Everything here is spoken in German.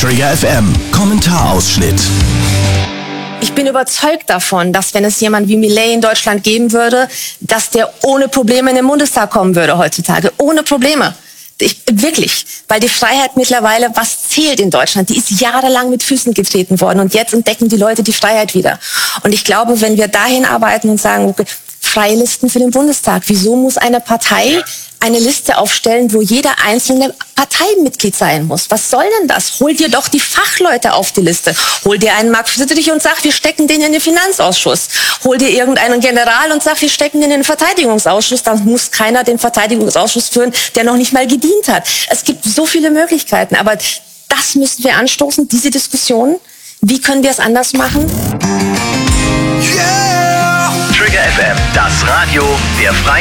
Trigger FM Kommentarausschnitt. Ich bin überzeugt davon, dass wenn es jemand wie Milei in Deutschland geben würde, dass der ohne Probleme in den Bundestag kommen würde heutzutage. Ohne Probleme. Wirklich, weil die Freiheit mittlerweile was zählt in Deutschland. Die ist jahrelang mit Füßen getreten worden und jetzt entdecken die Leute die Freiheit wieder. Und ich glaube, wenn wir dahin arbeiten und sagen, okay, freie Listen für den Bundestag. Wieso muss eine Partei eine Liste aufstellen, wo jeder einzelne Parteimitglied sein muss? Was soll denn das? Hol dir doch die Fachleute auf die Liste. Hol dir einen Marc Friedrich und sag, wir stecken den in den Finanzausschuss. Hol dir irgendeinen General und sag, wir stecken den in den Verteidigungsausschuss. Dann muss keiner den Verteidigungsausschuss führen, der noch nicht mal gedient hat. Es gibt so viele Möglichkeiten, aber das müssen wir anstoßen, diese Diskussion. Wie können wir es anders machen? Yeah! Trigger FM, das Radio der Freien